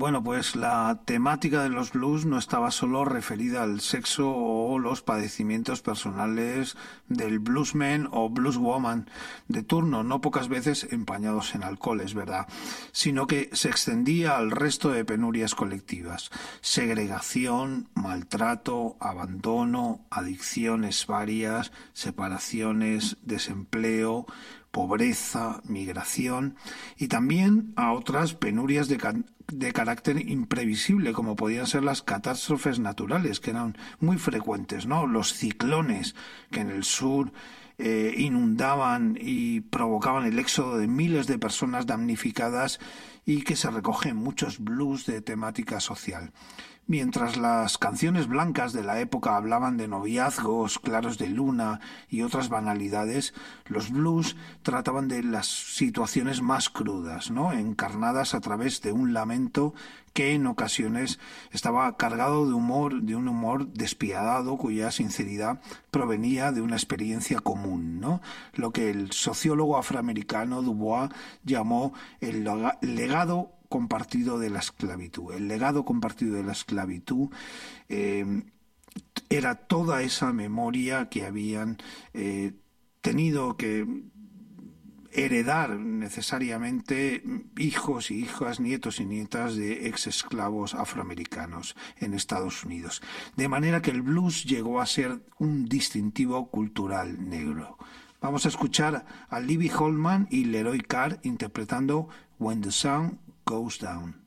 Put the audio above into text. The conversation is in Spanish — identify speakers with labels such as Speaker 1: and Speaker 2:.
Speaker 1: Bueno, pues la temática de los blues no estaba solo referida al sexo o los padecimientos personales del bluesman o blueswoman de turno, no pocas veces empañados en alcohol, es verdad, sino que se extendía al resto de penurias colectivas: segregación, maltrato, abandono, adicciones varias, separaciones, desempleo, pobreza, migración, y también a otras penurias de carácter imprevisible, como podían ser las catástrofes naturales, que eran muy frecuentes, ¿no? Los ciclones, que en el sur inundaban y provocaban el éxodo de miles de personas damnificadas, y que se recogen muchos blues de temática social. Mientras las canciones blancas de la época hablaban de noviazgos, claros de luna y otras banalidades, los blues trataban de las situaciones más crudas, ¿no?, encarnadas a través de un lamento que en ocasiones estaba cargado de un humor despiadado, cuya sinceridad provenía de una experiencia común, ¿no? Lo que el sociólogo afroamericano Dubois llamó el legado compartido de la esclavitud. El legado compartido de la esclavitud era toda esa memoria que habían tenido que heredar necesariamente hijos y hijas, nietos y nietas de ex-esclavos afroamericanos en Estados Unidos. De manera que el blues llegó a ser un distintivo cultural negro. Vamos a escuchar a Libby Holman y Leroy Carr interpretando When the Sun Goes Down.